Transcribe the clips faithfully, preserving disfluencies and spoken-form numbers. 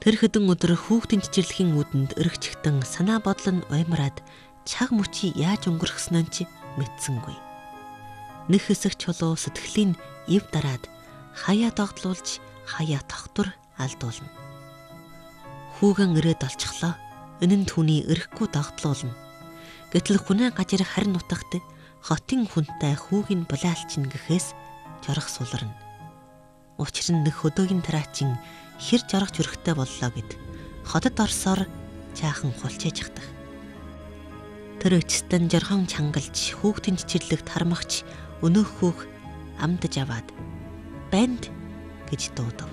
Тэр хэдэн өдөр хүүхдийн цэцэрлэгийн үүдэнд өргөчгтэн санаа бодол нь уймраад чаг мөчий яаж өнгөрөхсөн нь ч мэдсэнгүй. Нэг хэсэг чулуу сэтгэлийн ив дараад хаяа догдлуулж хаяа тогтвор алдуулна. Хүүгэн ирээд олчихлоо. Энэ нь түүний эрэхгүй догдлуулна. Гэтэл хүнээ гажир харин нутагт хотын хүнтэй хүүгийн булаалчин гэхээс жорох суларна. Учир нь нэг хөдөөгийн тараачин хэр жорох зүрхтэй боллоо гэд хотод орсоор жаахан хулчээж хатах. Тэр өчтөн жорхон чангалж хүүхдийн чичирлэгт хармагч өнөөх хүүг амдаж аваад банд гэж дуудав.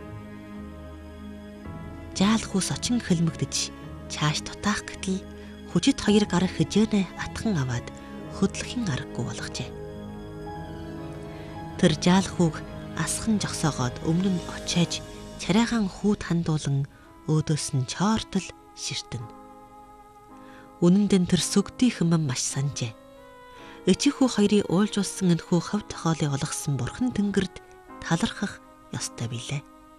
Жаал хүүс очин хөлмөгдөж чааш тутаах гэтэл хүчит хоёр гар хижээнэ атхан аваад хөдлөхийн аргагүй болгожээ. Тэр жаал хүүг асхан жогсоогоод өмнө нь очиж царайгаан хүүд хандуулан өөдөөс нь чоортол ширтэн. Үнэндээ тэр сүгдий хэмээн маш санжээ. Эчихүү хоёрын уулжуулсан энэхүү хав тохиолыг олгосон бурхан тэнгэрд талархах ёстой билээ.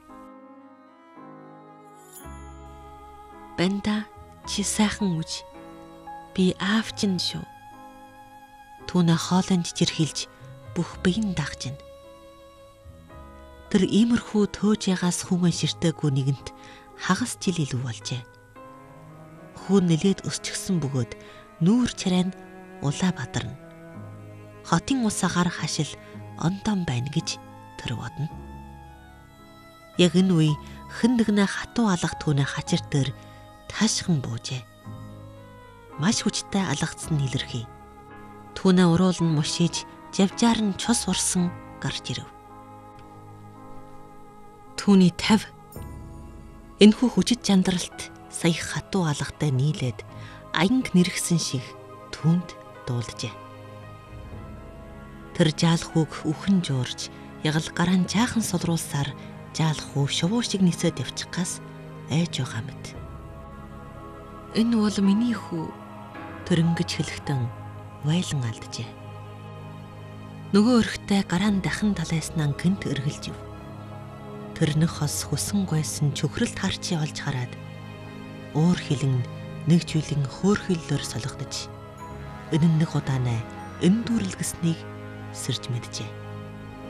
Банда чи сайхан үж. Би аав чинь шүү. Түүнээ хоолойн чичирхийлж бүх биеийн дагж байна. Тэр иймэрхүү төөж ягаас хүмэн ширтээгүй нэгэнт хагас жил илүү болжээ. Хүүн нэлээд өсчихсөн бөгөөд нүүр чарай нь улаа бадарна. Хотын усаагаар хашил ондон байна гэж тэр бодно. Яг энэ үе хэн нэгнээ хатуу алах түүний хачир дээр таашхан буужээ. Маш хүчтэй алгацсан илэрхий. Түүнээ уруулан мушиж завжаар нь цус урсан гарч ирэв. Түүний тав энэхүү хүчит жандралт сая хатуу алгатай нийлээд аянг нэргсэн шиг түүнд дуулжээ. Тэр жаал хүүг үхэн жуурж ягал гараан жаахан сулруулсаар жаал хүү шувуу шиг нисээд явчихгаас айж байгаа мэт. Энэ бол миний хүү тэр ингэж хэлэхдээ вайлан алджээ. Нөгөө өрхтэй гараан дахин талайснаа гэнт эргэлж ив. Тэр нэг хос хүсэн гойсон чөхрөлт харчи олж хараад уур хилэн нэг зүйлийн хөөрхөллөөр солигдож энэ нэг удаанаа энэ дүүрэлгэснийг сэрж мэджээ.